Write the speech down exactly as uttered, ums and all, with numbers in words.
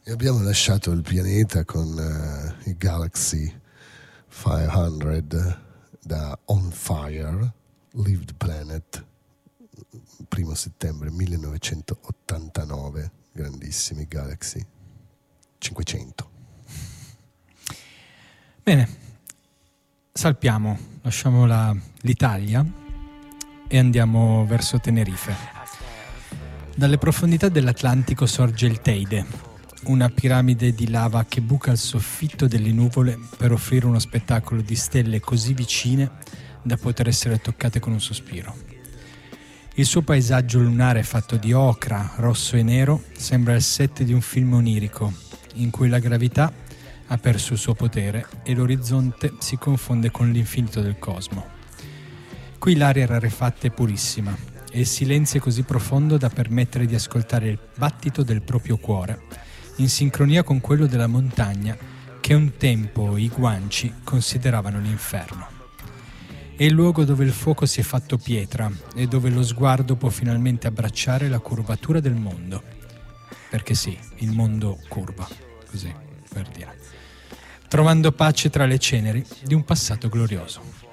E abbiamo lasciato il pianeta con uh, i Galaxy cinquecento da On Fire, Leave the Planet, primo settembre millenovecentottantanove, grandissimi Galaxy cinquecento. Bene, salpiamo, lasciamo la, l'Italia e andiamo verso Tenerife. Dalle profondità dell'Atlantico sorge il Teide, una piramide di lava che buca il soffitto delle nuvole per offrire uno spettacolo di stelle così vicine da poter essere toccate con un sospiro. Il suo paesaggio lunare fatto di ocra, rosso e nero sembra il set di un film onirico in cui la gravità ha perso il suo potere e l'orizzonte si confonde con l'infinito del cosmo. Qui l'aria è rarefatta e purissima e il silenzio è così profondo da permettere di ascoltare il battito del proprio cuore in sincronia con quello della montagna che un tempo i guanci consideravano l'inferno. È il luogo dove il fuoco si è fatto pietra e dove lo sguardo può finalmente abbracciare la curvatura del mondo. Perché sì, il mondo curva, così per dire. Trovando pace tra le ceneri di un passato glorioso.